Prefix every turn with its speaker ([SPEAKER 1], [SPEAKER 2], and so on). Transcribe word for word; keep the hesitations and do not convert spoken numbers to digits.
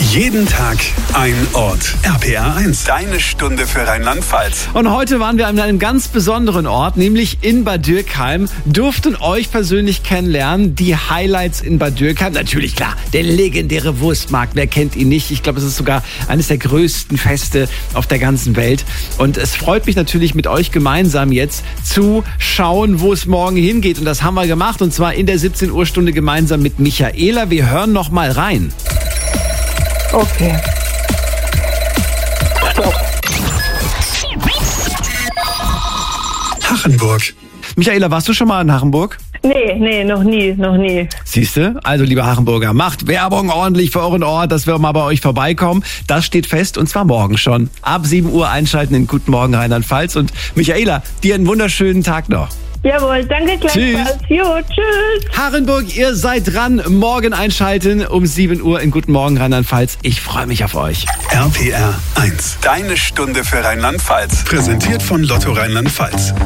[SPEAKER 1] Jeden Tag ein Ort. R P R eins, deine Stunde für Rheinland-Pfalz.
[SPEAKER 2] Und heute waren wir an einem ganz besonderen Ort, nämlich in Bad Dürkheim. Durften euch persönlich kennenlernen, die Highlights in Bad Dürkheim. Natürlich, klar, der legendäre Wurstmarkt, wer kennt ihn nicht? Ich glaube, es ist sogar eines der größten Feste auf der ganzen Welt. Und es freut mich natürlich, mit euch gemeinsam jetzt zu schauen, wo es morgen hingeht. Und das haben wir gemacht, und zwar in der siebzehn Uhr Stunde gemeinsam mit Michaela. Wir hören noch mal rein.
[SPEAKER 3] Okay. Stopp.
[SPEAKER 1] Hachenburg.
[SPEAKER 2] Michaela, warst du schon mal in Hachenburg?
[SPEAKER 3] Nee, nee, noch nie, noch nie.
[SPEAKER 2] Siehste, also liebe Hachenburger, macht Werbung ordentlich für euren Ort, dass wir mal bei euch vorbeikommen. Das steht fest, und zwar morgen schon. Ab sieben Uhr einschalten in Guten Morgen Rheinland-Pfalz. Und Michaela, dir einen wunderschönen Tag noch.
[SPEAKER 3] Jawohl, danke gleichfalls. Jo, tschüss.
[SPEAKER 2] Hachenburg, ihr seid dran. Morgen einschalten um sieben Uhr in Guten Morgen Rheinland-Pfalz. Ich freue mich auf euch.
[SPEAKER 1] R P R eins, deine Stunde für Rheinland-Pfalz. Präsentiert von Lotto Rheinland-Pfalz.